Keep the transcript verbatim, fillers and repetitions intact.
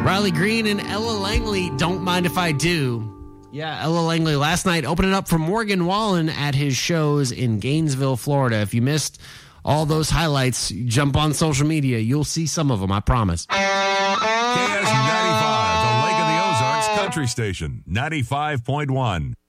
Riley Green and Ella Langley, Don't Mind If I Do. Yeah, Ella Langley last night opening up for Morgan Wallen at his shows in Gainesville, Florida. If you missed all those highlights, jump on social media. You'll see some of them, I promise. K S ninety-five, the Lake of the Ozarks Country Station, ninety-five point one.